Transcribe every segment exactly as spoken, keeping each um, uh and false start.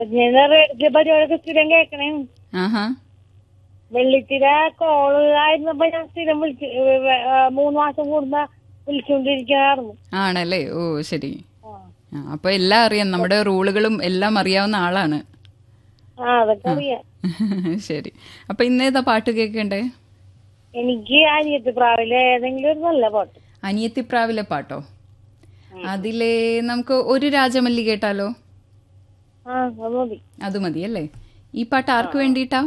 ഞാൻ റേഡിയോ പരിപാടിയൊക്കെ സ്ഥിരം കേൾക്കണേ. ആഹാ. വെള്ളിത്തിര കോള് ആയിരുന്നപ്പോ ഞാൻ സ്ഥിരം വിളിച്ചു, മൂന്ന് മാസം കൂടുമ്പോ വിളിച്ചുകൊണ്ടിരിക്കാറുണ്ട്. ആണല്ലേ? ഓ ശരി. ആ, അപ്പൊ എല്ലാം അറിയാം, നമ്മുടെ റൂളുകളും എല്ലാം അറിയാവുന്ന ആളാണ്. ആ അതൊക്കെ അറിയാം. ശരി. അപ്പൊ ഇന്നേതാ പാട്ട് കേൾക്കണ്ടേ? എനിക്ക് അനിയത്തി പ്രാവിലെ ഏതെങ്കിലും ഒരു നല്ല പാട്ട്. അനിയത്തിപ്രാവിലെ പാട്ടോ? അതിലെ നമുക്ക് ഒരു രാജമല്ലി കേട്ടാലോ? ആ അത് മതി. അത് മതി അല്ലേ? ഈ പാട്ട് ആർക്ക് വേണ്ടിയിട്ടാ?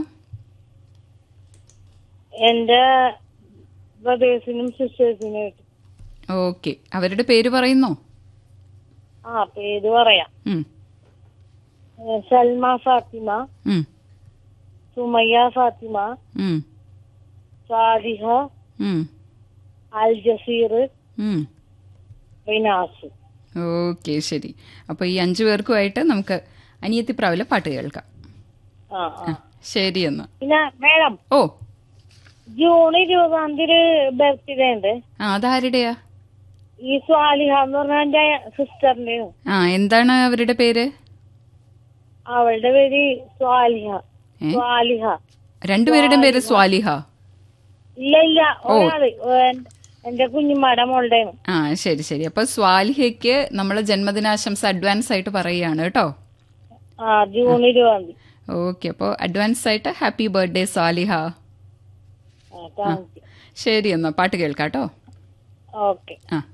എന്റെ ബ്രദേഴ്സിനും സിസ്റ്റേഴ്സിനും ആയിട്ട്. ഓക്കെ, അവരുടെ പേര് പറയുന്നോ? ആ പേര് പറയാം. ഉം, സൽമ ഫാത്തിമ, ഉം, സുമയ്യ ഫാത്തിമ, ഉം, സാദിഹ, ഉം, അൽ ജസീർ, ഉം. റിനാസ്. ഓക്കെ ശരി. അപ്പൊ ഈ അഞ്ചു പേർക്കുമായിട്ട് നമുക്ക് അനിയത്തിപ്രാവിലെ പാട്ട് കേൾക്കാം. ആ ആ ശരി എന്നാ. പിന്നെ മേഡം, ഓ, ജൂൺ ഇരുപതാം തീയതി ബർത്ത്ഡേ ഉണ്ട്. ആ അതാരുടെയാ? ഈ സ്വാലിഹ എന്ന് പറഞ്ഞ എന്റെ സിസ്റ്ററിന്റെ. ആ, എന്താണ് അവരുടെ പേര്? അവളുടെ പേര് സ്വാലിഹ. ഏ? സ്വാലിഹ. രണ്ടുപേരുടെയും പേര് സ്വാലിഹ? ഇല്ല ഇല്ല, ഒരാള് എൻ- എന്റെ കുഞ്ഞുമ്മയുടെ മോളുടെ. ആ ശരി ശരി. അപ്പൊ സ്വാലിഹയ്ക്ക് നമ്മള് ജന്മദിനാശംസ അഡ്വാൻസ് ആയിട്ട് പറയുകയാണ് കേട്ടോ. ആ ജൂൺ ഇരുപതാം തീയതി. ഓക്കെ, അപ്പോൾ അഡ്വാൻസ് ആയിട്ട് ഹാപ്പി ബർത്ത്ഡേ സ്വാലിഹ. ആ താങ്ക് യു. ശരി എന്നാ, പാട്ട് കേൾക്കാം കേട്ടോ. ഓക്കെ. ആ.